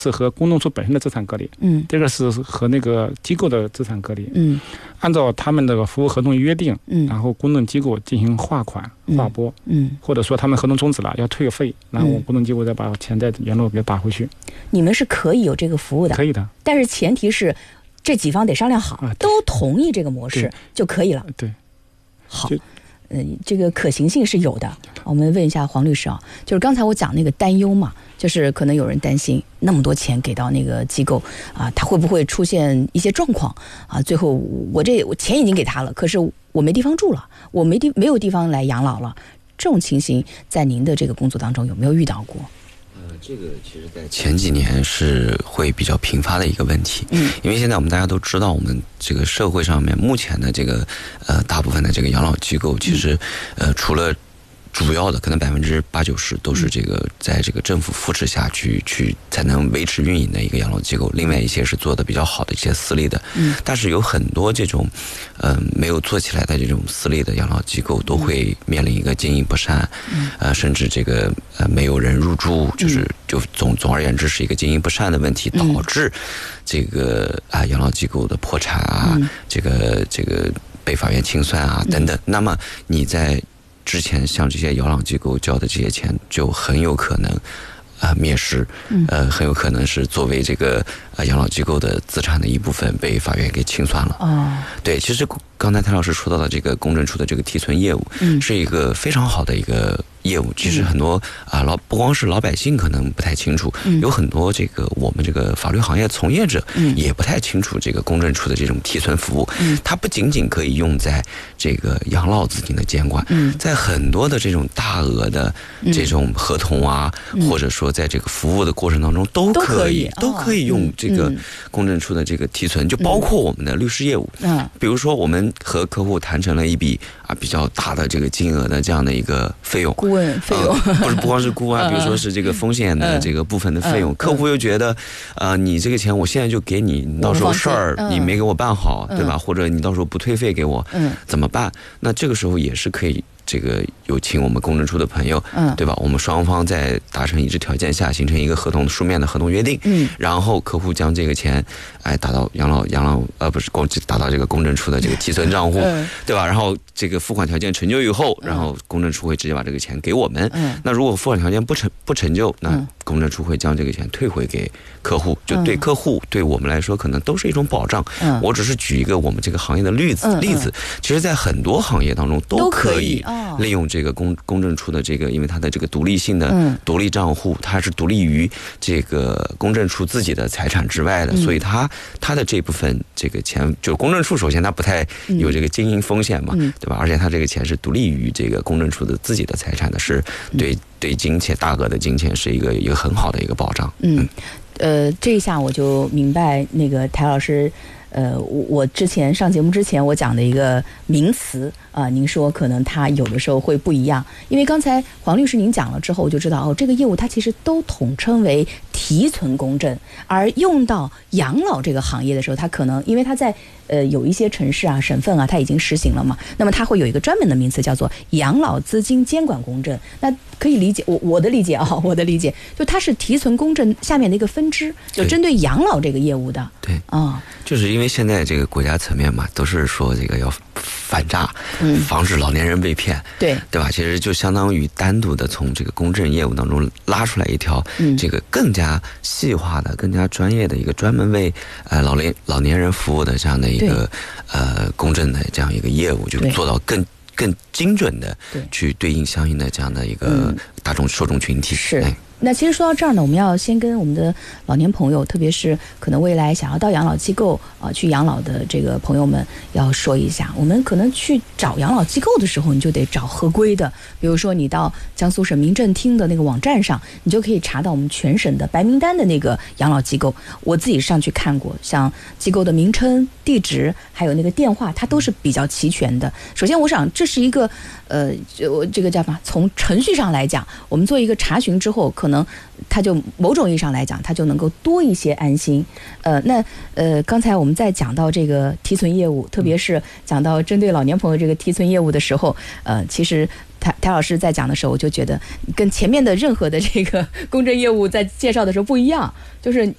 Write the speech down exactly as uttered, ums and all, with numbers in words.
是和公证处本身的资产隔离， 嗯， 这个是和那个机构的资产隔离， 嗯， 按照他们的服务合同约定， 嗯， 然后公证机构进行划款、划拨， 嗯，或者说他们合同终止了要退费，然后公证机构再把钱再原路给打回去。 你们是可以有这个服务的， 可以的， 但是前提是这几方得商量好，啊、都同意这个模式就可以了。 对， 好。呃，这个可行性是有的。我们问一下黄律师啊，就是刚才我讲那个担忧嘛，就是可能有人担心那么多钱给到那个机构啊，他会不会出现一些状况啊？最后我这我钱已经给他了，可是我没地方住了，我没地没有地方来养老了，这种情形在您的这个工作当中有没有遇到过？ 呃，这个其实在前几年是会比较频发的一个问题， 嗯， 因为现在我们大家都知道，我们这个社会上面目前的这个呃大部分的这个养老机构，其实呃除了主要的可能百分之八九十都是这个在这个政府扶持下去去才能维持运营的一个养老机构，另外一些是做的比较好的一些私立的， 嗯， 但是有很多这种嗯、呃、没有做起来的这种私立的养老机构都会面临一个经营不善， 嗯， 呃甚至这个呃没有人入住，就是就总总而言之是一个经营不善的问题，导致这个啊养老机构的破产啊， 嗯， 这个这个被法院清算啊等等，那么你在之前向这些养老机构交的这些钱就很有可能啊、呃、灭失，呃很有可能是作为这个呃养老机构的资产的一部分被法院给清算了。 哦， 对，其实刚才谭老师说到的这个公证处的这个提存业务， 嗯， 是一个非常好的一个业务。其实很多啊老不光是老百姓可能不太清楚， 嗯， 有很多这个我们这个法律行业从业者也不太清楚这个公证处的这种提存服务。 嗯， 它不仅仅可以用在这个养老资金的监管， 嗯， 在很多的这种大额的这种合同啊， 嗯， 或者说在这个服务的过程当中都可以都可以、哦、 都可以用这个公证处的这个提存，就包括我们的律师业务。 嗯， 比如说我们和客户谈成了一笔啊比较大的这个金额的这样的一个费用， 顾问费用， 呃、不是不光是顾问，比如说是这个风险的这个部分的费用，嗯嗯、客户又觉得，呃，你这个钱我现在就给你，你到时候事儿你没给我办好，嗯、对吧？或者你到时候不退费给我， 嗯， 怎么办？那这个时候也是可以。这个有请我们公证处的朋友， 嗯， 对吧？我们双方在达成一致条件下，形成一个合同书面的合同约定， 嗯， 然后客户将这个钱，哎，打到养老养老呃不是公打到这个公证处的这个提存账户， 嗯， 对吧？然后这个付款条件成就以后，然后公证处会直接把这个钱给我们。 嗯， 那如果付款条件不成不成就，那公证处会将这个钱退回给客户，就对客户、嗯、对我们来说可能都是一种保障。 嗯， 我只是举一个我们这个行业的例子、嗯、例子，其实在很多行业当中都可以利用这个公公证处的这个，因为它的这个独立性的独立账户，它是独立于这个公证处自己的财产之外的， 嗯、 所以它它的这部分这个钱，就公证处首先它不太有这个经营风险嘛， 嗯、 对吧？而且它这个钱是独立于这个公证处的自己的财产的，是对对金钱大额的金钱是一个一个很好的一个保障。 嗯，呃，这一下我就明白那个台老师。呃，我我之前上节目之前我讲的一个名词啊、呃，您说可能它有的时候会不一样，因为刚才黄律师您讲了之后，我就知道哦，这个业务它其实都统称为提存公证，而用到养老这个行业的时候，它可能因为它在呃有一些城市啊、省份啊，它已经实行了嘛，那么它会有一个专门的名词叫做养老资金监管公证。那可以理解，我我的理解啊，我的理解就它是提存公证下面的一个分支，就针对养老这个业务的。 对啊、哦， 就是因为现在这个国家层面嘛，都是说这个要反诈，嗯，防止老年人被骗， 对对吧？其实就相当于单独的从这个公证业务当中拉出来一条，嗯，这个更加细化的、更加专业的一个专门为呃老年老年人服务的这样的一个呃公证的这样一个业务，就做到更更精准的去对应相应的这样的一个大众受众群体。 是。哎，那其实说到这儿呢，我们要先跟我们的老年朋友，特别是可能未来想要到养老机构啊、呃、去养老的这个朋友们，要说一下，我们可能去找养老机构的时候，你就得找合规的。比如说，你到江苏省民政厅的那个网站上，你就可以查到我们全省的白名单的那个养老机构。我自己上去看过，像机构的名称、地址，还有那个电话，它都是比较齐全的。首先，我想这是一个呃，就这个叫什么？从程序上来讲，我们做一个查询之后，可能。可能它就某种意义上来讲，它就能够多一些安心。呃，那呃，刚才我们在讲到这个提存业务，特别是讲到针对老年朋友这个提存业务的时候，呃，其实台台老师在讲的时候，我就觉得跟前面的任何的这个公证业务在介绍的时候不一样，就是